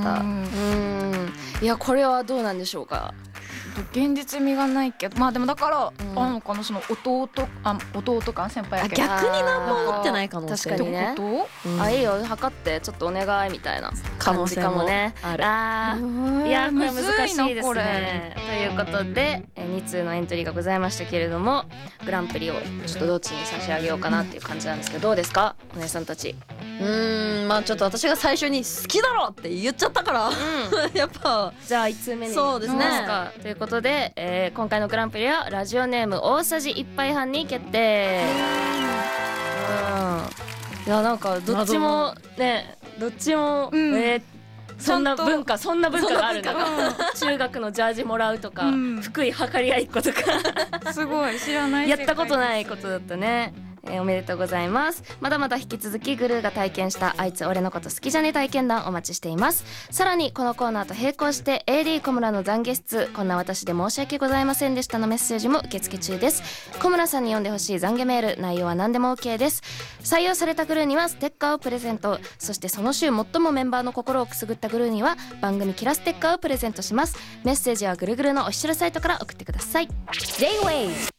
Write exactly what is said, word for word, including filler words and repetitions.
。うん、いやこれはどうなんでしょうか。 現実味がないけど、まあでもだから、うん、あのかなその弟あ弟か先輩やけど逆に何も思ってない可能性確かにね、 うん、 あいいよ測ってちょっとお願いみたいな感じかもね。 ある。 あいやこれ難しいですこね。ということでに通のエントリーがございましたけれども、グランプリをちょっとどっちに差し上げようかなっていう感じなんですけど、どうですかお姉さんたち。 うーんまあちょっと私が最初に好きだろって言っちゃったから、うん、やっぱじゃあいち通目にそうですねということで、えー、今回のグランプリはラジオネーム大さじいっぱいはんに決定。うん、いやなんかどっちもねどっちも、うん、えーそんな文化そんな文化があるんだ。中学のジャージもらうとか、うん、福井はかり合いっことかすごい知らないやったことないことだったね。えー、おめでとうございます。まだまだ引き続きグルーが体験したあいつ俺のこと好きじゃね体験談お待ちしています。さらにこのコーナーと並行して エーディー 小村の懺悔室こんな私で申し訳ございませんでしたのメッセージも受付中です。小村さんに読んでほしい懺悔メール内容は何でも OK です。採用されたグルーにはステッカーをプレゼント、そしてその週最もメンバーの心をくすぐったグルーには番組キラステッカーをプレゼントします。メッセージはぐるぐるのオフィシャルサイトから送ってください。 J-ウェイ